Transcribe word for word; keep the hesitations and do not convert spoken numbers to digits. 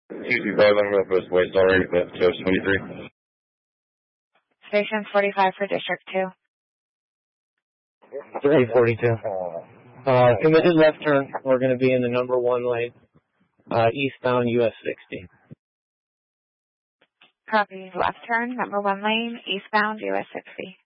two two five, I'm going to post waste already, but Joe's twenty-three. Station forty-five for District two. three forty-two. Uh, committed left turn. We're going to be in the number one lane, uh, eastbound U S sixty. Copy. Left turn, number one lane, eastbound U S sixty.